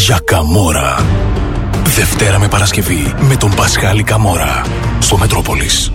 για Καμόρα. Δευτέρα με Παρασκευή με τον Πασχάλη Καμόρα στο Μετρόπολης.